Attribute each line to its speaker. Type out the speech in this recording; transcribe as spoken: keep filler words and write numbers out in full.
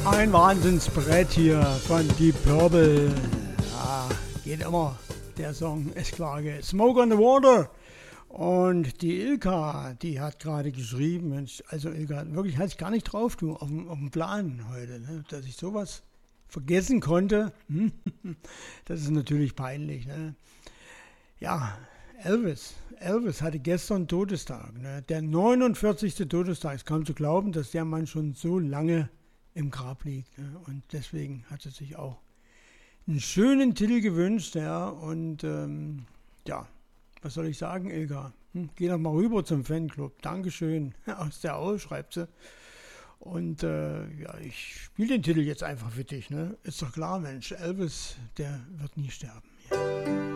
Speaker 1: Ein Wahnsinnsbrett hier von Deep Purple. Ja, geht immer. Der Song ist klar. Geht. Smoke on the Water. Und die Ilka, die hat gerade geschrieben, Mensch, also Ilka, wirklich hatte ich gar nicht drauf, du, auf dem, auf dem Plan heute, ne, dass ich sowas vergessen konnte. Das ist natürlich peinlich. Ne? Ja, Elvis. Elvis hatte gestern Todestag. Ne? Der neunundvierzigste Todestag. Es kaum zu glauben, dass der Mann schon so lange im Grab liegt. Ne? Und deswegen hat er sich auch einen schönen Titel gewünscht. Ja? Und ähm, ja, was soll ich sagen, Ilka? Hm? Geh doch mal rüber zum Fanclub. Dankeschön. Aus der Au, schreibt sie. Und äh, ja, ich spiele den Titel jetzt einfach für dich. Ne? Ist doch klar, Mensch. Elvis, der wird nie sterben. Ja.